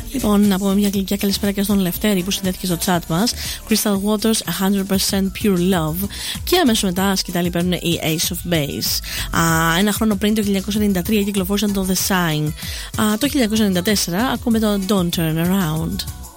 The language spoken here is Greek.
Λοιπόν, να πούμε μια γλυκιά καλησπέρα και στον Λευτέρη που συνδέθηκε στο chat μας. Crystal Waters, 100% Pure Love. Και αμέσως μετά σκητάλη παίρνουν οι Ace of Base. Ένα χρόνο πριν, το 1993, κυκλοφόρησαν το The Sign. Το 1994 ακούμε το Don't Turn Around.